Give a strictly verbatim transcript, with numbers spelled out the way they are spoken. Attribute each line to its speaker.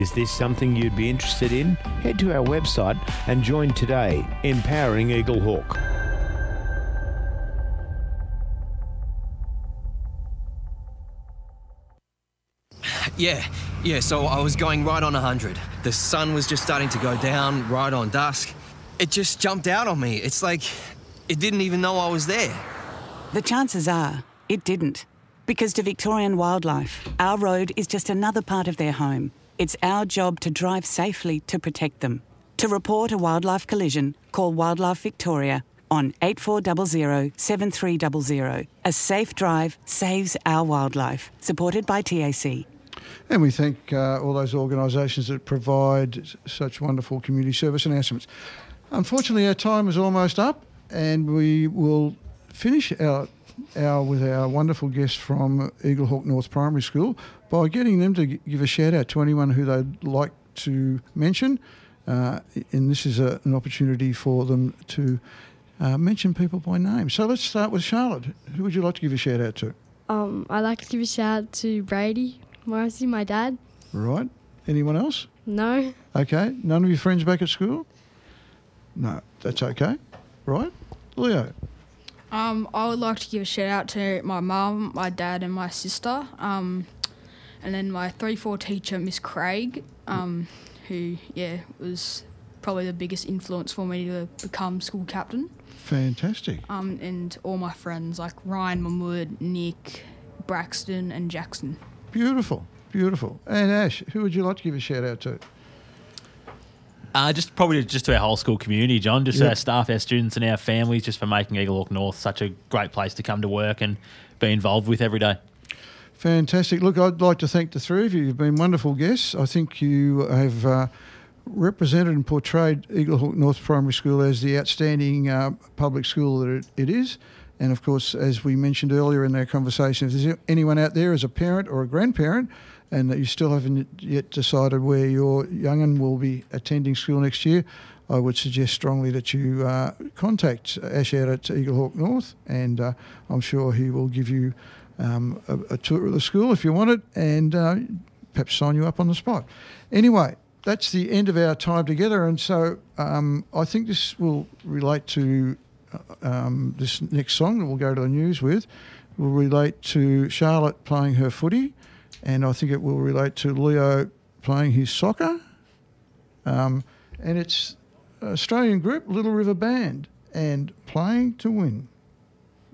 Speaker 1: Is this something you'd be interested in? Head to our website and join today, Empowering Eaglehawk.
Speaker 2: Yeah, yeah, so I was going right on one hundred. The sun was just starting to go down, right on dusk. It just jumped out on me. It's like it didn't even know I was there.
Speaker 3: The chances are it didn't. Because to Victorian wildlife, our road is just another part of their home. It's our job to drive safely to protect them. To report a wildlife collision, call Wildlife Victoria on eight four zero zero seven three zero zero. A safe drive saves our wildlife. Supported by T A C.
Speaker 4: And we thank uh, all those organisations that provide such wonderful community service announcements. Unfortunately, our time is almost up, and we will finish our, our with our wonderful guests from Eaglehawk North Primary School by getting them to give a shout out to anyone who they'd like to mention. Uh, and this is a, an opportunity for them to uh, mention people by name. So let's start with Charlotte. Who would you like to give a shout out to?
Speaker 5: Um, I'd like to give a shout out to Brady Morrissey, my dad.
Speaker 4: Right. Anyone else?
Speaker 5: No.
Speaker 4: Okay. None of your friends back at school? No, that's okay. Right. Leo?
Speaker 6: Um, I would like to give a shout out to my mum, my dad and my sister, um, and then my three four teacher, Miss Craig, um, who, yeah, was probably the biggest influence for me to become school captain.
Speaker 4: Fantastic.
Speaker 6: Um, and all my friends like Ryan, Mahmood, Nick, Braxton and Jackson.
Speaker 4: Beautiful, beautiful. And Ash, who would you like to give a shout out to?
Speaker 7: Uh, just probably just to our whole school community, John, just
Speaker 4: Yep.
Speaker 7: our staff, our students and our families, just for making Eaglehawk North such a great place to come to work and be involved with every day.
Speaker 4: Fantastic. Look, I'd like to thank the three of you. You've been wonderful guests. I think you have uh, represented and portrayed Eaglehawk North Primary School as the outstanding uh, public school that it, it is. And, of course, as we mentioned earlier in our conversation, if there's anyone out there as a parent or a grandparent and that you still haven't yet decided where your young'un will be attending school next year, I would suggest strongly that you uh, contact Ash out at Eaglehawk North, and uh, I'm sure he will give you um, a, a tour of the school if you want it, and uh, perhaps sign you up on the spot. Anyway, that's the end of our time together, and so um, I think this will relate to um, this next song that we'll go to the news with, will relate to Charlotte playing her footy, and I think it will relate to Leo playing his soccer, um, and it's Australian group Little River Band and Playing to Win.